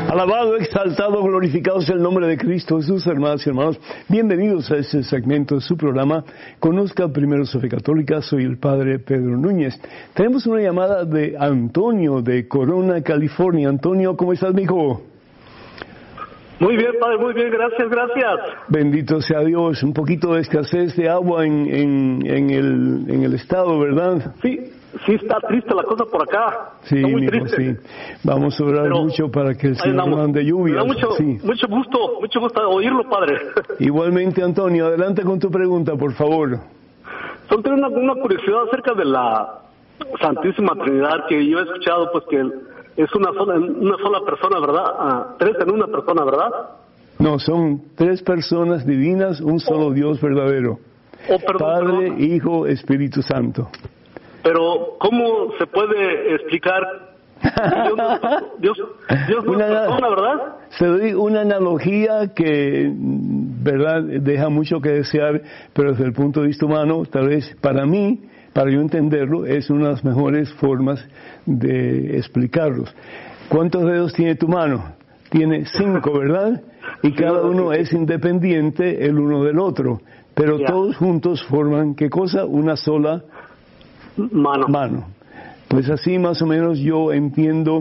Alabado, exaltado, glorificado sea el nombre de Cristo Jesús, hermanas y hermanos. Bienvenidos a este segmento de su programa. Conozca primero su fe católica. Soy el Padre Pedro Núñez. Tenemos una llamada de Antonio de Corona, California. Antonio, ¿cómo estás, mijo? Muy bien, Padre, muy bien, gracias. Bendito sea Dios. Un poquito de escasez de agua en el estado, ¿verdad? Sí, está triste la cosa por acá. Sí, está muy mijo, triste. sí. Vamos a orar mucho para que el Señor mande lluvia. Me da mucho gusto oírlo, Padre. Igualmente, Antonio, adelante con tu pregunta, por favor. Solo tengo una curiosidad acerca de la Santísima Trinidad, que yo he escuchado, pues, que es una sola persona, ¿verdad? Tres en una persona, ¿verdad? No, son tres personas divinas, un solo Dios verdadero. Padre, Hijo, Espíritu Santo. Pero, ¿cómo se puede explicar? Dios no es persona, ¿verdad? Se doy una analogía que, ¿verdad?, deja mucho que desear, pero desde el punto de vista humano, tal vez para mí, para yo entenderlo, es una de las mejores formas de explicarlos. ¿Cuántos dedos tiene tu mano? Tiene 5, ¿verdad? Y cada uno es independiente el uno del otro, pero todos juntos forman, ¿qué cosa? Una sola mano. Pues así más o menos yo entiendo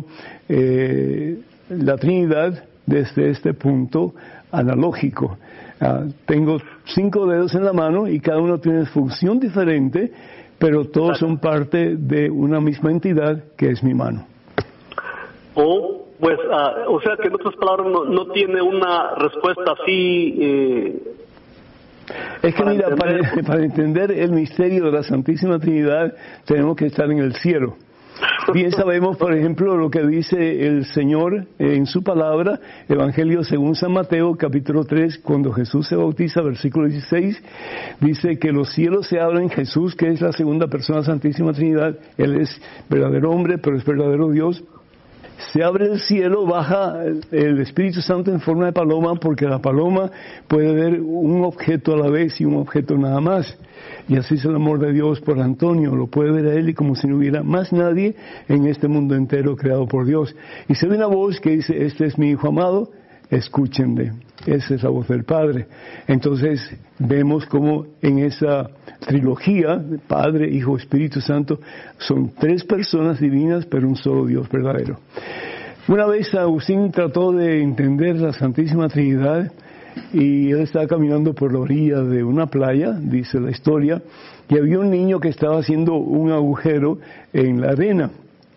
la Trinidad desde este punto analógico. Tengo 5 dedos en la mano y cada uno tiene función diferente, pero todos son parte de una misma entidad que es mi mano. Pues, o sea que en otras palabras no tiene una respuesta así. Es que mira, para entender el misterio de la Santísima Trinidad tenemos que estar en el cielo. Bien sabemos, por ejemplo, lo que dice el Señor en su palabra, Evangelio según San Mateo, capítulo 3, cuando Jesús se bautiza, versículo 16, dice que los cielos se abren, Jesús, que es la segunda persona de la Santísima Trinidad, Él es verdadero hombre, pero es verdadero Dios. Se abre el cielo, baja el Espíritu Santo en forma de paloma, porque la paloma puede ver un objeto a la vez y un objeto nada más. Y así es el amor de Dios por Antonio, lo puede ver a él y como si no hubiera más nadie en este mundo entero creado por Dios. Y se ve una voz que dice, este es mi Hijo amado, escúchenle. Esa es la voz del Padre. Entonces vemos como en esa trilogía, Padre, Hijo, Espíritu Santo, son tres personas divinas, pero un solo Dios verdadero. Una vez Agustín trató de entender la Santísima Trinidad y él estaba caminando por la orilla de una playa, dice la historia, y había un niño que estaba haciendo un agujero en la arena.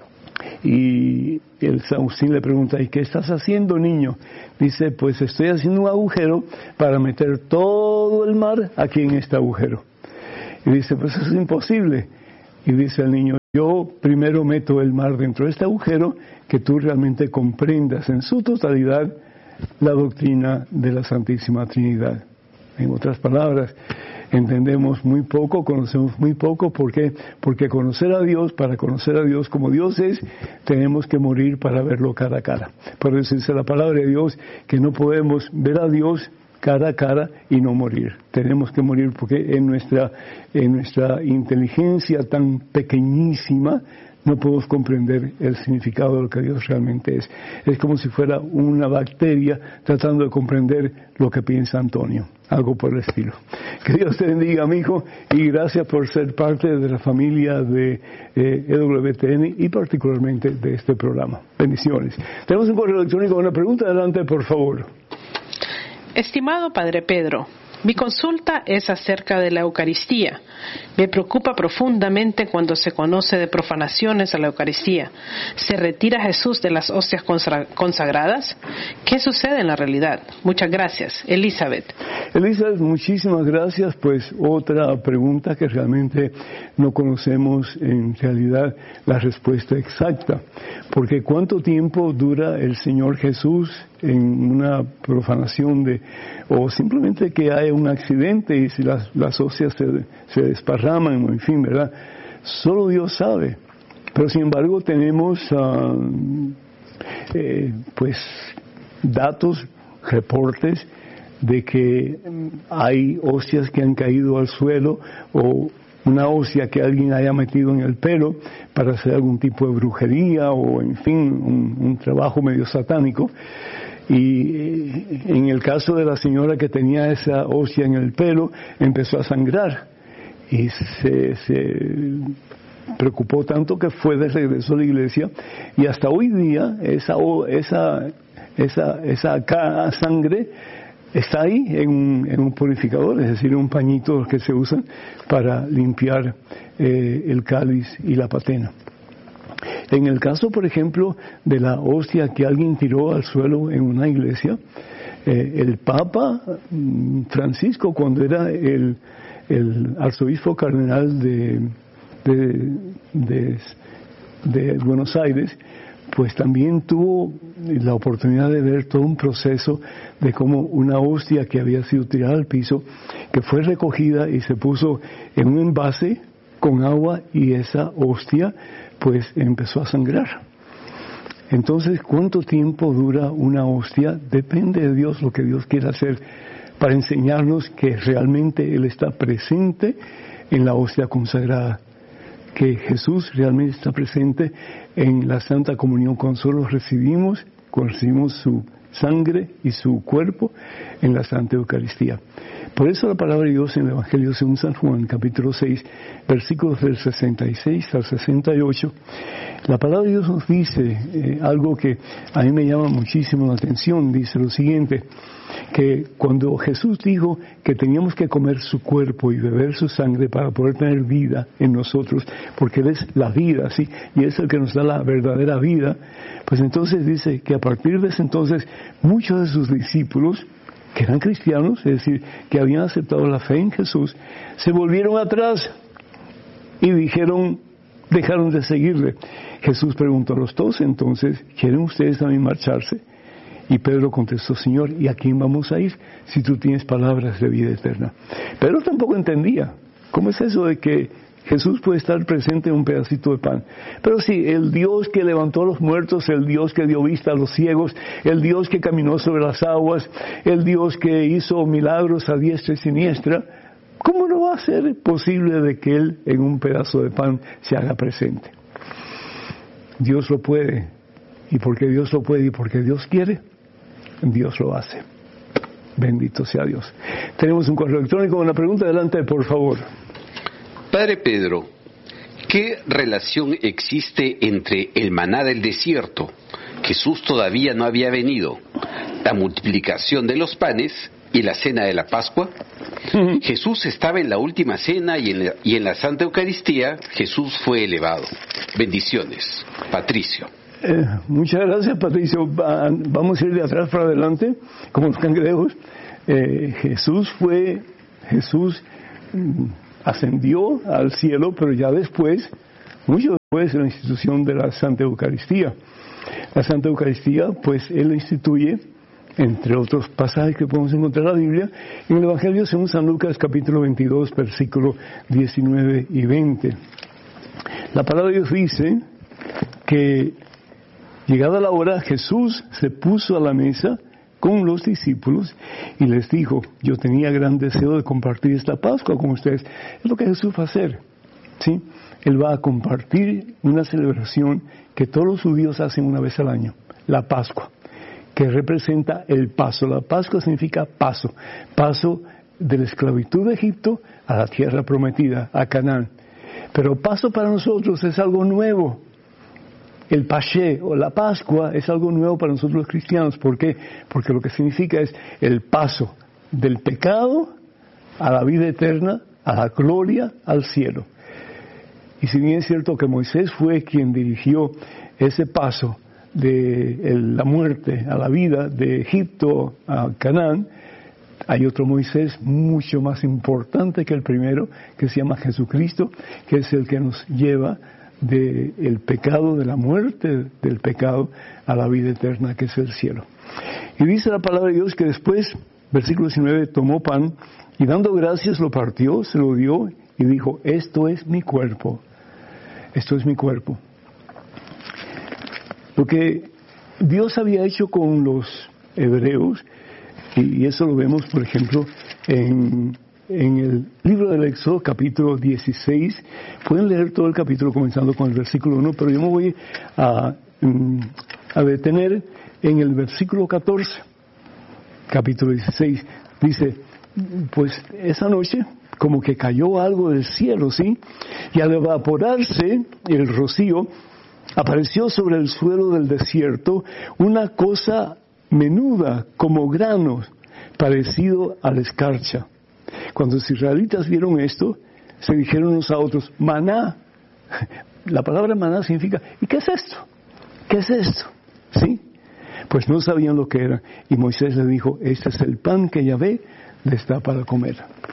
Y el San Agustín le pregunta, ¿y qué estás haciendo, niño? Dice, pues estoy haciendo un agujero para meter todo el mar aquí en este agujero. Y dice, pues eso es imposible. Y dice el niño, yo primero meto el mar dentro de este agujero, que tú realmente comprendas en su totalidad la doctrina de la Santísima Trinidad. En otras palabras, entendemos muy poco, conocemos muy poco. ¿Por qué? Porque para conocer a Dios como Dios es, tenemos que morir para verlo cara a cara. Por eso dice la palabra de Dios que no podemos ver a Dios cara a cara y no morir. Tenemos que morir porque en nuestra inteligencia tan pequeñísima no podemos comprender el significado de lo que Dios realmente es. Es como si fuera una bacteria tratando de comprender lo que piensa Antonio. Algo por el estilo. Que Dios te bendiga, mi hijo, y gracias por ser parte de la familia de EWTN y particularmente de este programa. Bendiciones. Tenemos un correo electrónico con una pregunta. Adelante, por favor. Estimado Padre Pedro, mi consulta es acerca de la Eucaristía. Me preocupa profundamente cuando se conoce de profanaciones a la Eucaristía. ¿Se retira Jesús de las hostias consagradas? ¿Qué sucede en la realidad? Muchas gracias. Elizabeth, muchísimas gracias. Pues otra pregunta que realmente no conocemos en realidad la respuesta exacta. Porque ¿cuánto tiempo dura el Señor Jesús en una profanación o simplemente que haya un accidente y si las hostias se desparraman, en fin, ¿verdad? Solo Dios sabe. Pero sin embargo tenemos pues datos, reportes de que hay hostias que han caído al suelo o una hostia que alguien haya metido en el pelo para hacer algún tipo de brujería o, en fin, un trabajo medio satánico. Y en el caso de la señora que tenía esa hostia en el pelo, empezó a sangrar y se preocupó tanto que fue de regreso a la iglesia, y hasta hoy día esa sangre está ahí en un purificador, es decir, un pañito que se usa para limpiar el cáliz y la patena. En el caso, por ejemplo, de la hostia que alguien tiró al suelo en una iglesia, el Papa Francisco, cuando era el arzobispo cardenal de Buenos Aires, pues también tuvo la oportunidad de ver todo un proceso de cómo una hostia que había sido tirada al piso, que fue recogida y se puso en un envase con agua, y esa hostia pues empezó a sangrar. Entonces, ¿cuánto tiempo dura una hostia? Depende de Dios, lo que Dios quiera hacer para enseñarnos que realmente Él está presente en la hostia consagrada, que Jesús realmente está presente en la Santa Comunión cuando nosotros recibimos su sangre y su cuerpo en la Santa Eucaristía. Por eso la palabra de Dios en el Evangelio según San Juan, capítulo 6, versículos del 66 al 68, la palabra de Dios nos dice algo que a mí me llama muchísimo la atención. Dice lo siguiente, que cuando Jesús dijo que teníamos que comer su cuerpo y beber su sangre para poder tener vida en nosotros, porque Él es la vida, ¿sí? Y es el que nos da la verdadera vida, pues entonces dice que a partir de ese entonces muchos de sus discípulos, que eran cristianos, es decir, que habían aceptado la fe en Jesús, se volvieron atrás y dejaron de seguirle. Jesús preguntó a los dos, entonces, ¿quieren ustedes también marcharse? Y Pedro contestó, Señor, ¿y a quién vamos a ir si tú tienes palabras de vida eterna? Pedro tampoco entendía. ¿Cómo es eso de que Jesús puede estar presente en un pedacito de pan? Pero sí, el Dios que levantó a los muertos, el Dios que dio vista a los ciegos, el Dios que caminó sobre las aguas, el Dios que hizo milagros a diestra y siniestra, ¿cómo no va a ser posible de que Él en un pedazo de pan se haga presente? Dios lo puede, y porque Dios lo puede y porque Dios quiere, Dios lo hace. Bendito sea Dios. Tenemos un correo electrónico con una pregunta. Adelante, por favor. Padre Pedro, ¿qué relación existe entre el maná del desierto, Jesús todavía no había venido, la multiplicación de los panes y la cena de la Pascua? Jesús estaba en la última cena y en la Santa Eucaristía Jesús fue elevado. Bendiciones. Patricio. Muchas gracias, Patricio. Vamos a ir de atrás para adelante, como los cangrejos. Jesús ascendió al cielo, pero ya después, mucho después de la institución de la Santa Eucaristía. La Santa Eucaristía, pues, Él la instituye, entre otros pasajes que podemos encontrar en la Biblia, en el Evangelio según San Lucas, capítulo 22, versículos 19 y 20. La palabra de Dios dice que, llegada la hora, Jesús se puso a la mesa con los discípulos y les dijo, yo tenía gran deseo de compartir esta Pascua con ustedes. Es lo que Jesús va a hacer, ¿sí? Él va a compartir una celebración que todos los judíos hacen una vez al año, la Pascua, que representa el paso. La Pascua significa paso de la esclavitud de Egipto a la tierra prometida, a Canaán. Pero paso para nosotros es algo nuevo. El Pasché o la Pascua es algo nuevo para nosotros los cristianos. ¿Por qué? Porque lo que significa es el paso del pecado a la vida eterna, a la gloria, al cielo. Y si bien es cierto que Moisés fue quien dirigió ese paso de la muerte a la vida, de Egipto a Canaán, hay otro Moisés mucho más importante que el primero, que se llama Jesucristo, que es el que nos lleva del pecado, de la muerte del pecado, a la vida eterna, que es el cielo. Y dice la palabra de Dios que después, versículo 19, tomó pan y dando gracias lo partió, se lo dio y dijo, esto es mi cuerpo. Esto es mi cuerpo. Lo que Dios había hecho con los hebreos, y eso lo vemos, por ejemplo, en en el libro del Éxodo, capítulo 16. Pueden leer todo el capítulo comenzando con el versículo 1, pero yo me voy a detener en el versículo 14, capítulo 16. Dice, pues esa noche como que cayó algo del cielo, ¿sí? Y al evaporarse el rocío, apareció sobre el suelo del desierto una cosa menuda como granos, parecido a la escarcha. Cuando los israelitas vieron esto, se dijeron unos a otros, maná. La palabra maná significa, ¿y qué es esto? ¿Qué es esto? ¿Sí? Pues no sabían lo que era. Y Moisés les dijo, este es el pan que Yahvé les da para comer.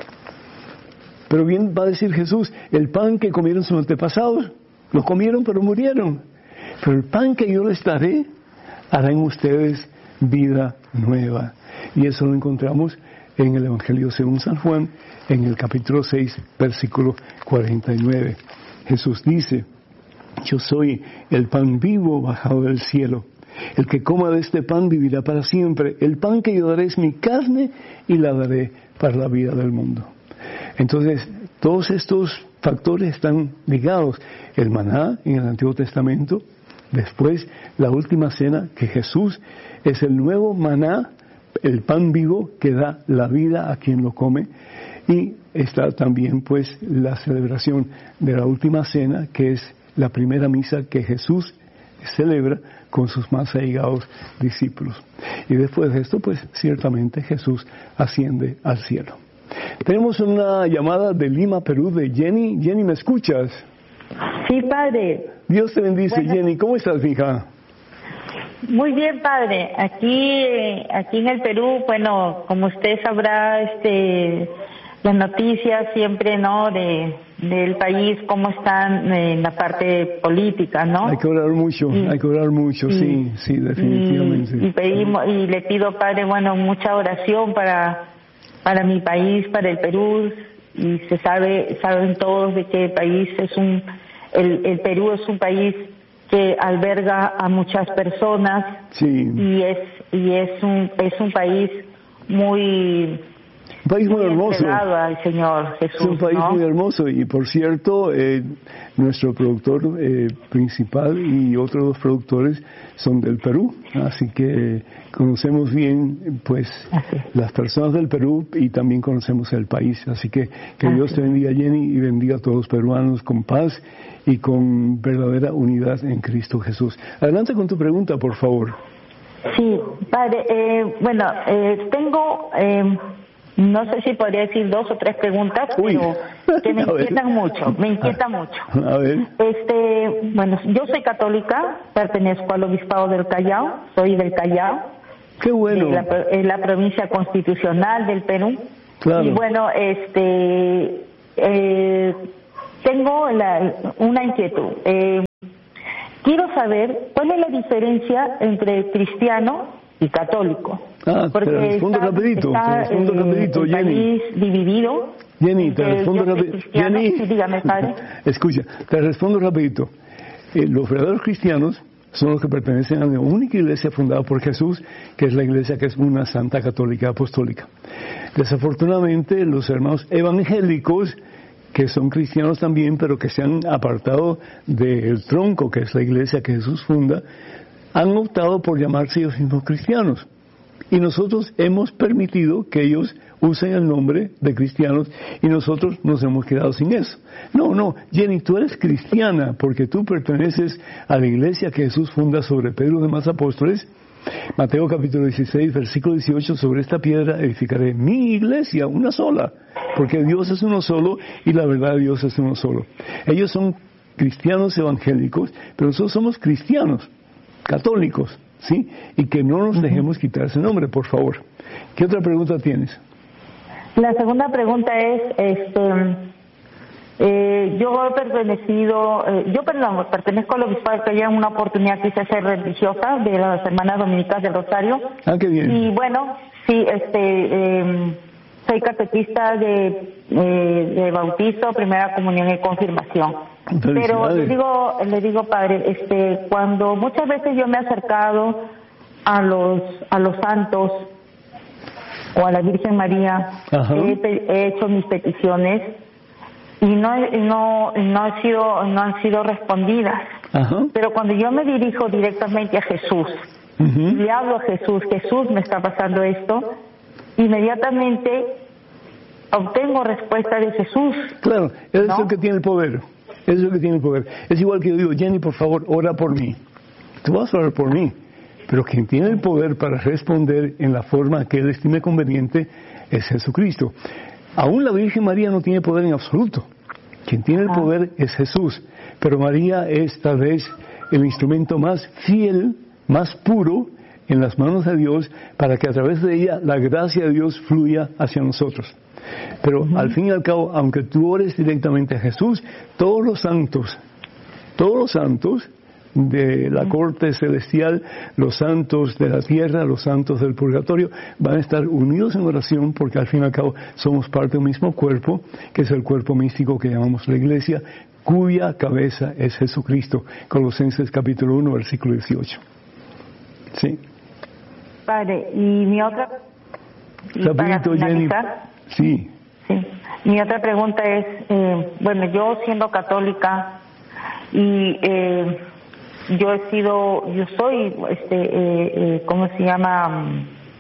Pero bien va a decir Jesús, el pan que comieron sus antepasados, lo comieron pero murieron. Pero el pan que yo les daré, hará en ustedes vida nueva. Y eso lo encontramos en el Evangelio según San Juan, en el capítulo 6, versículo 49. Jesús dice, yo soy el pan vivo bajado del cielo. El que coma de este pan vivirá para siempre. El pan que yo daré es mi carne y la daré para la vida del mundo. Entonces, todos estos factores están ligados. El maná en el Antiguo Testamento, después la última cena, que Jesús es el nuevo maná, el pan vivo que da la vida a quien lo come. Y está también pues la celebración de la última cena, que es la primera misa que Jesús celebra con sus más allegados discípulos. Y después de esto, pues ciertamente Jesús asciende al cielo. Tenemos una llamada de Lima, Perú, de Jenny. Jenny, ¿me escuchas? Sí, padre. Dios te bendice, bueno. Jenny. ¿Cómo estás, hija? Muy bien, padre. Aquí en el Perú, bueno, como usted sabrá, las noticias siempre, ¿no?, del país, cómo están en la parte política, ¿no? Hay que orar mucho, sí, definitivamente. Y le pido, padre, bueno, mucha oración para mi país, para el Perú. Y saben todos de que el país el Perú es un país que alberga a muchas personas. Sí. Y es un país muy hermoso al Señor Jesús. Es un país, ¿no?, muy hermoso. Y por cierto, nuestro productor principal y otros dos productores son del Perú, así que conocemos bien pues las personas del Perú y también conocemos el país, así que Dios te bendiga, Jenny, y bendiga a todos los peruanos con paz y con verdadera unidad en Cristo Jesús. Adelante con tu pregunta, por favor. Sí, padre, tengo no sé si podría decir 2 o 3 preguntas, pero que me inquietan mucho, A ver. Bueno, yo soy católica, pertenezco al Obispado del Callao, soy del Callao. Qué bueno. Es la provincia constitucional del Perú. Claro. Y bueno, tengo una inquietud. Quiero saber cuál es la diferencia entre cristiano y católico. Porque te respondo rapidito, el Jenny. País dividido. Jenny, te respondo rapidito. Jenny, sí, dígame, padre. Escucha, te respondo rapidito. Los verdaderos cristianos son los que pertenecen a la única iglesia fundada por Jesús, que es la iglesia que es una santa católica apostólica. Desafortunadamente, los hermanos evangélicos, que son cristianos también, pero que se han apartado del tronco, que es la iglesia que Jesús funda, han optado por llamarse ellos mismos cristianos. Y nosotros hemos permitido que ellos usen el nombre de cristianos y nosotros nos hemos quedado sin eso. No, Jenny, tú eres cristiana porque tú perteneces a la iglesia que Jesús funda sobre Pedro y los demás apóstoles. Mateo capítulo 16, versículo 18, sobre esta piedra edificaré mi iglesia, una sola, porque Dios es uno solo y la verdad de Dios es uno solo. Ellos son cristianos evangélicos, pero nosotros somos cristianos católicos, ¿sí? Y que no nos dejemos quitar ese nombre, por favor. ¿Qué otra pregunta tienes? La segunda pregunta es, yo pertenezco al Obispado que ya en una oportunidad quise ser religiosa de las Hermanas Dominicas del Rosario. Ah, qué bien. Y bueno, sí, soy catequista de bautizo, primera comunión y confirmación. Pero le digo, padre, cuando muchas veces yo me he acercado a los santos, o a la Virgen María, he hecho mis peticiones y no han sido respondidas. Pero cuando yo me dirijo directamente a Jesús, le hablo a Jesús, Jesús, me está pasando esto, inmediatamente obtengo respuesta de Jesús. Claro, es lo que tiene el poder. Es lo que tiene el poder. Es igual que yo digo, Jenny, por favor, ora por mí. Tú vas a orar por mí. Pero quien tiene el poder para responder en la forma que Él estime conveniente es Jesucristo. Aún la Virgen María no tiene poder en absoluto. Quien tiene el poder es Jesús. Pero María es tal vez el instrumento más fiel, más puro en las manos de Dios, para que a través de ella la gracia de Dios fluya hacia nosotros. Pero al fin y al cabo, aunque tú ores directamente a Jesús, todos los santos de la corte celestial, los santos de la tierra, los santos del purgatorio, van a estar unidos en oración, porque al fin y al cabo somos parte de un mismo cuerpo, que es el cuerpo místico que llamamos la Iglesia, cuya cabeza es Jesucristo. Colosenses capítulo 1, versículo 18. ¿Sí? Padre, y mi otra... Rapidito, Jenny. Sí. Mi otra pregunta es, yo siendo católica y yo soy, ¿cómo se llama?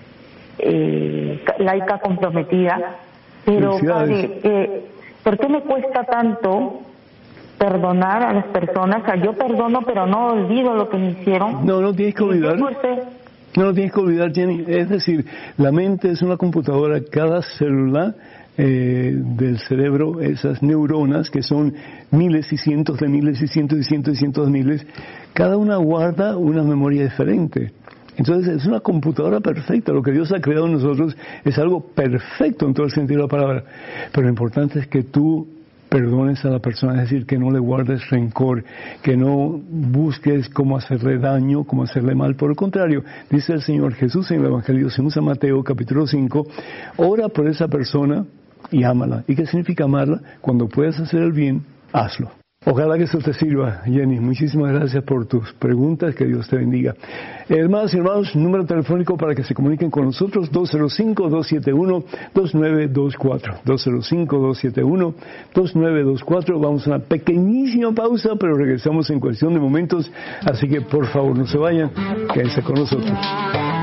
Laica comprometida, pero padre, ¿por qué me cuesta tanto perdonar a las personas? O sea, yo perdono, pero no olvido lo que me hicieron. No tienes que olvidar. No lo tienes que olvidar, Jenny. Es decir, la mente es una computadora. Cada célula del cerebro, esas neuronas, que son miles y cientos de miles y cientos y cientos y cientos de miles, cada una guarda una memoria diferente. Entonces es una computadora perfecta. Lo que Dios ha creado en nosotros es algo perfecto en todo el sentido de la palabra. Pero lo importante es que tú perdones a la persona, es decir, que no le guardes rencor, que no busques cómo hacerle daño, cómo hacerle mal. Por el contrario, dice el Señor Jesús en el Evangelio según San Mateo, capítulo 5, ora por esa persona y ámala. ¿Y qué significa amarla? Cuando puedas hacer el bien, hazlo. Ojalá que eso te sirva, Jenny. Muchísimas gracias por tus preguntas. Que Dios te bendiga. Hermanos y hermanos, número telefónico para que se comuniquen con nosotros, 205-271-2924. 205-271-2924. Vamos a una pequeñísima pausa, pero regresamos en cuestión de momentos. Así que, por favor, no se vayan. Quédense con nosotros.